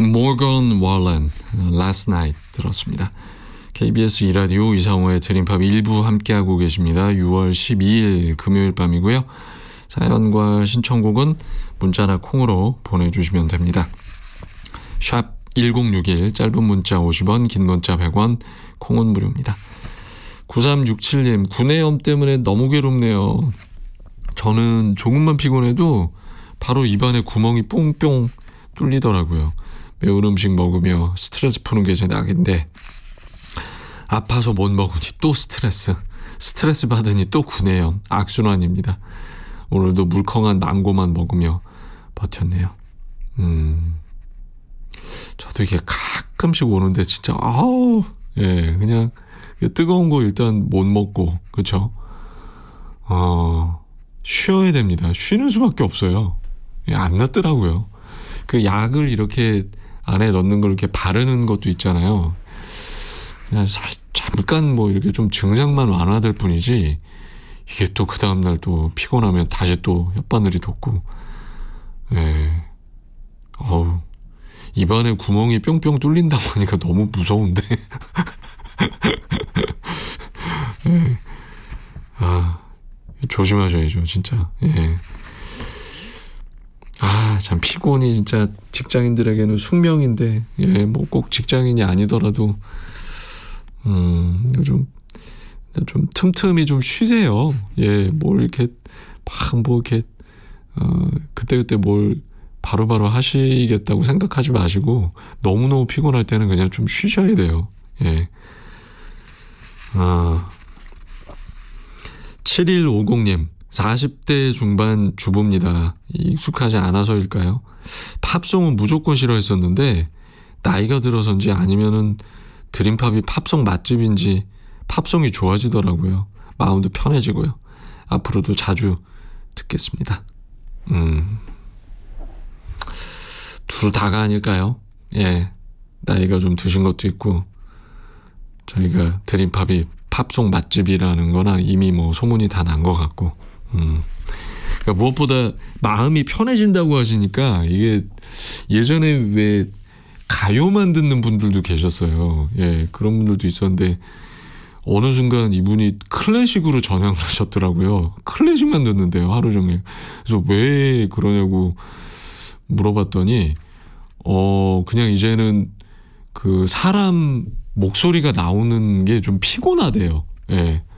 모건 월런, Last Night 들었습니다. KBS 2라디오 이상호의 드림팝 1부 함께하고 계십니다. 6월 12일 금요일 밤이고요. 사연과 신청곡은 문자나 콩으로 보내주시면 됩니다. 샵 1061, 짧은 문자 50원, 긴 문자 100원, 콩은 무료입니다. 9367님, 구내염 때문에 너무 괴롭네요. 저는 조금만 피곤해도 바로 입안에 구멍이 뽕뽕 뚫리더라고요. 매운 음식 먹으며 스트레스 푸는 게 제 낙인데 아파서 못 먹으니 또 스트레스 받으니 또 구내염, 악순환입니다. 오늘도 물컹한 망고만 먹으며 버텼네요. 저도 이게 가끔씩 오는데 진짜 그냥 뜨거운 거 일단 못 먹고, 그렇죠? 쉬어야 됩니다. 쉬는 수밖에 없어요. 안 낫더라고요. 그 약을 이렇게 안에 넣는 걸 이렇게 바르는 것도 있잖아요. 그냥 잠깐 뭐 이렇게 좀 증상만 완화될 뿐이지 이게 또 그 다음날 또 피곤하면 다시 또 혓바늘이 돋고, 입안에 구멍이 뿅뿅 뚫린다고 하니까 너무 무서운데. 조심하셔야죠, 진짜. 참 피곤이 진짜 직장인들에게는 숙명인데, 뭐 꼭 직장인이 아니더라도, 요즘 좀 틈틈이 좀 쉬세요. 뭘 이렇게 그때그때 뭘 바로바로 하시겠다고 생각하지 마시고 너무너무 피곤할 때는 그냥 좀 쉬셔야 돼요. 7150님, 40대 중반 주부입니다. 익숙하지 않아서일까요? 팝송은 무조건 싫어했었는데 나이가 들어서인지 아니면은 드림팝이 팝송 맛집인지 팝송이 좋아지더라고요. 마음도 편해지고요. 앞으로도 자주 듣겠습니다. 둘 다가 아닐까요? 나이가 좀 드신 것도 있고 저희가 드림팝이 팝송 맛집이라는 거나 이미 뭐 소문이 다 난 것 같고, 그러니까 무엇보다 마음이 편해진다고 하시니까 이게 예전에 왜 가요만 듣는 분들도 계셨어요. 그런 분들도 있었는데 어느 순간 이분이 클래식으로 전향을 하셨더라고요. 클래식만 듣는데요, 하루 종일. 그래서 왜 그러냐고 물어봤더니 그냥 이제는 그 사람 목소리가 나오는 게 좀 피곤하대요.